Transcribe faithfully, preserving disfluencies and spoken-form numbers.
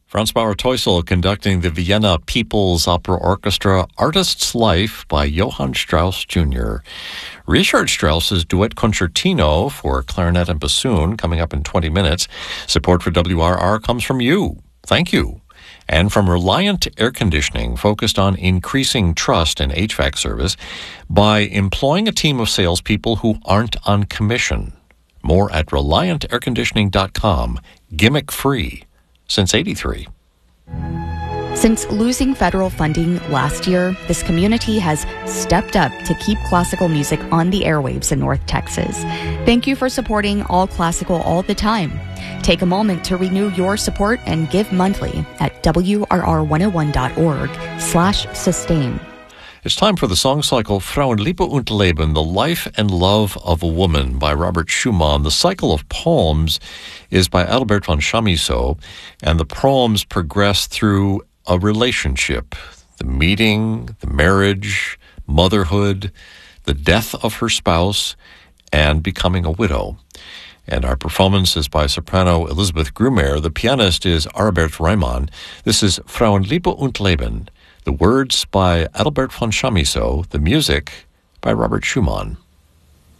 Franz Bauer Teusel conducting the Vienna People's Opera Orchestra Artist's Life by Johann Strauss Junior Richard Strauss's Duet Concertino for clarinet and bassoon coming up in twenty minutes. Support for W R R comes from you. Thank you. And from Reliant Air Conditioning, focused on increasing trust in H V A C service by employing a team of salespeople who aren't on commission. More at reliant air conditioning dot com. Gimmick free. Since eighty-three. Since losing federal funding last year, this community has stepped up to keep classical music on the airwaves in North Texas. Thank you for supporting All Classical all the time. Take a moment to renew your support and give monthly at W R R one oh one dot org slash sustain. It's time for the song cycle Frauenliebe und Leben, The Life and Love of a Woman by Robert Schumann. The cycle of poems is by Adalbert von Chamisso, and the poems progress through a relationship, the meeting, the marriage, motherhood, the death of her spouse, and becoming a widow. And our performance is by soprano Elizabeth Grumer. The pianist is Aribert Reimann. This is Frauenliebe und Leben. The words by Adalbert von Chamisso, the music by Robert Schumann.